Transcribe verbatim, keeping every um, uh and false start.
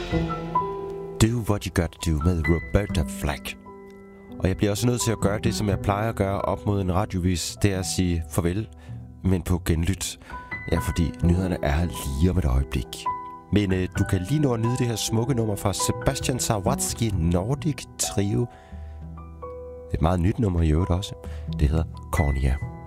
Do What You Gotta Do med Roberta Flack. Og jeg bliver også nødt til at gøre det, som jeg plejer at gøre op mod en radiovis. Det er at sige farvel, men på genlyt. Ja, fordi nyhederne er lige om et øjeblik. Men øh, du kan lige nå at nyde det her smukke nummer fra Sebastian Zawadzki Nordic Trio. Et meget nyt nummer i øvrigt også. Det hedder Cornea.